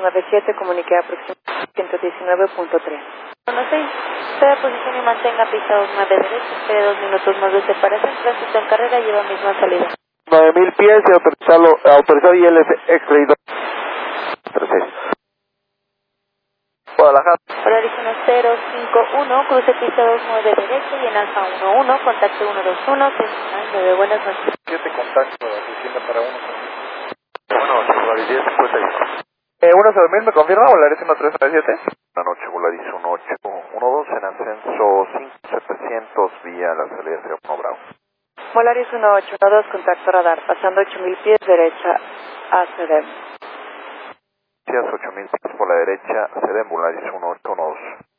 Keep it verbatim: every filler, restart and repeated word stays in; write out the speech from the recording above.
nueve siete, comunique aproximadamente ciento diecinueve punto tres. uno seis, espera posición y mantenga pista dos nueve derecha, espere dos minutos más de separación, tránsito en carrera, lleva misma salida. nueve mil pies y autorizado, autorizado I L S X-Ray dos tres seis. Guadalajara. Horario cero cinco uno, cruce pista dos nueve derecha y en alfa uno uno, contacto uno dos uno, seis nueve, buenas noches. siete contacto, oficina para uno. Bueno, Volaris diez cincuenta y uno. Eh, uno cero mil, ¿me confirma? Volaris uno tres nueve siete. Buenas noches, Volaris uno ocho uno dos en ascenso cinco setecientos vía la salida cero uno Bravo. Volaris uno ocho uno dos, contacto radar, pasando ocho mil pies derecha a C D M. ocho mil pies por la derecha, C D M, Volaris uno ocho uno dos.